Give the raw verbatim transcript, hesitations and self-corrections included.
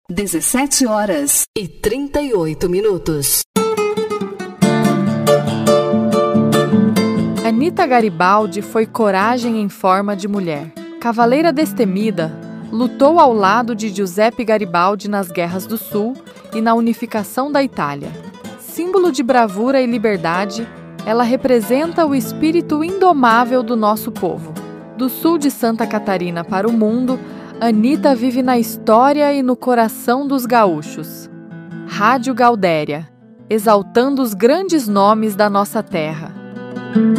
dezessete horas e trinta e oito minutos. Anita Garibaldi foi coragem em forma de mulher. Cavaleira destemida, lutou ao lado de Giuseppe Garibaldi nas Guerras do Sul e na unificação da Itália. Símbolo de bravura e liberdade, ela representa o espírito indomável do nosso povo. Do sul de Santa Catarina para o mundo, Anita vive na história e no coração dos gaúchos. Rádio Gaudéria, exaltando os grandes nomes da nossa terra.